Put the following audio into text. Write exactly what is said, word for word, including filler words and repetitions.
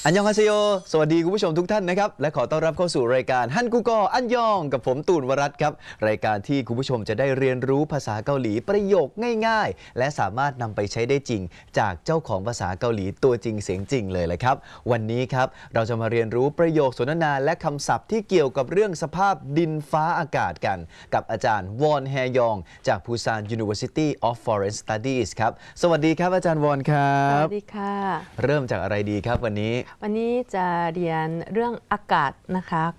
อันยองฮาเซโยสวัสดีคุณผู้ชมทุกท่านนะครับและขอต้อนรับเข้าสู่รายการฮันกูกออันยองกับผมตูนวรัตน์ครับรายการที่คุณผู้ชมจะได้เรียนรู้ภาษาเกาหลีประโยคง่ายๆและสามารถนำไปใช้ได้จริงจากเจ้าของภาษาเกาหลีตัวจริงเสียงจริงเลยแหละครับวันนี้ครับเราจะมาเรียนรู้ประโยคสนทนาและคำศัพท์ที่เกี่ยวกับเรื่องสภาพดินฟ้าอากาศกันกับอาจารย์วอนแฮยองจาก Busan University of Foreign Studies ครับสวัสดีครับอาจารย์วอนครับสวัสดีค่ะเริ่มจากอะไรดีครับวันนี้วันนี้จะเรียนเรื่องอากาศนะคะ